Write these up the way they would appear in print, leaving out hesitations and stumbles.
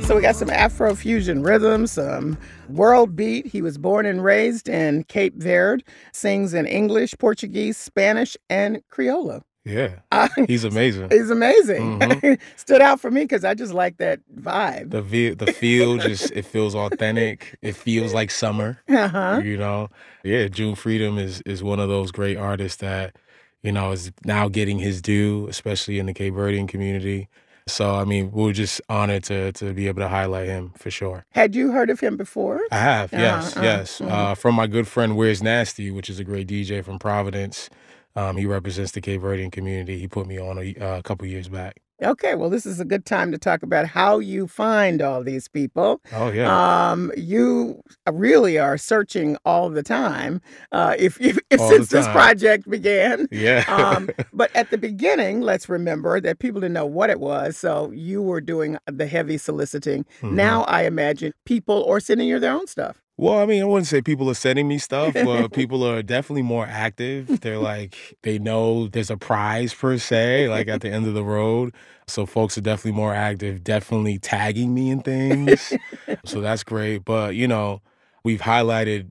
So we got some Afro-fusion rhythms, some world beat. He was born and raised in Cape Verde, sings in English, Portuguese, Spanish, and Creole. Yeah, Uh, he's amazing. He's amazing. hmm Stood out for me because I just like that vibe. The feel just it feels authentic. It feels like summer. Uh-huh. You know, yeah. June Freedom is one of those great artists that is now getting his due, especially in the Cape Verdean community. So I mean, we're just honored to be able to highlight him for sure. Had you heard of him before? I have, yes, Uh-huh. yes. Mhm. From my good friend Where's Nasty, which is a great DJ from Providence. He represents the Cape Verdean community. He put me on a couple years back. Okay, well, this is a good time to talk about how you find all these people. Oh yeah, You really are searching all the time. If all the since this time. project began. Yeah. But at the beginning, let's remember that people didn't know what it was, so you were doing the heavy soliciting. hmm Now, I imagine people are sending you their own stuff. Well, I mean, I wouldn't say people are sending me stuff, but people are definitely more active. They're like, they know there's a prize per se, like at the end of the road. So folks are definitely more active, definitely tagging me in things. So that's great. But, we've highlighted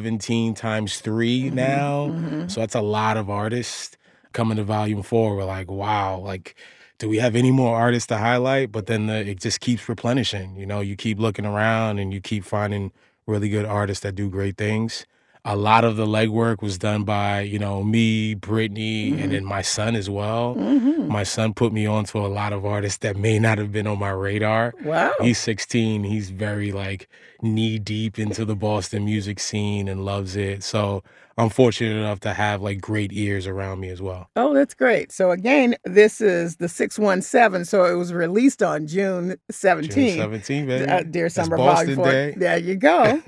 17 times 3 hmm now. hmm So that's a lot of artists coming to volume 4. We're like, wow, like, do we have any more artists to highlight? But then it just keeps replenishing. You keep looking around and you keep finding really good artists that do great things. A lot of the legwork was done by, me, Brittany, and hmm then my son as well. hmm My son put me on to a lot of artists that may not have been on my radar. Wow. He's 16. He's very like knee deep into the Boston music scene and loves it. So I'm fortunate enough to have like great ears around me as well. Oh, that's great. So again, this is the 617. So it was released on June June 17th. 17th, baby. Dear That's Summer Volume Boston 4. Day. There you go.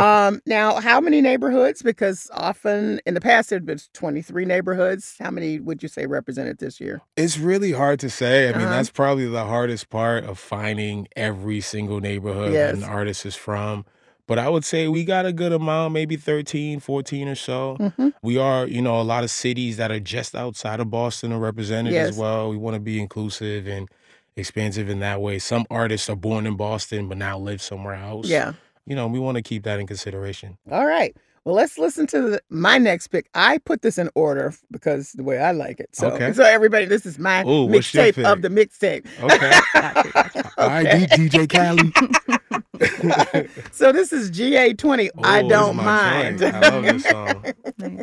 Now, how many neighborhoods? Because often in the past, there have been 23 neighborhoods. How many would you say represented this year? It's really hard to say. I mean, Uh-huh. that's probably the hardest part of finding every single neighborhood that an Yes. artist is from. But I would say we got a good amount, maybe 13, 14 or so. hmm We are, a lot of cities that are just outside of Boston are represented as Yes. well. We want to be inclusive and expansive in that way. Some artists are born in Boston but now live somewhere else. Yeah. We want to keep that in consideration. All right. Well, let's listen to my next pick. I put this in order because the way I like it. So, Okay. so everybody, this is my Oh, what's your mixtape of pick? the mixtape. Okay. Gotcha. All right, Okay. DJ Khaled. So this is GA20. I Oh, this is don't my mind. joint. I love this song. Nice.